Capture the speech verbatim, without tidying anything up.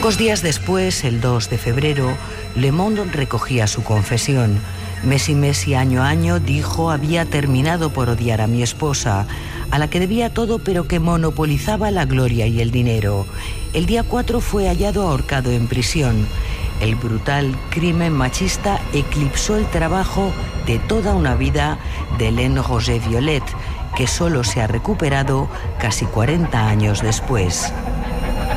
Pocos días después, el dos de febrero, Le Monde recogía su confesión. Mes y mes y año a año, dijo, había terminado por odiar a mi esposa, a la que debía todo pero que monopolizaba la gloria y el dinero. El día cuatro fue hallado ahorcado en prisión. El brutal crimen machista eclipsó el trabajo de toda una vida de Hélène Roger-Violet, que solo se ha recuperado casi cuarenta años después.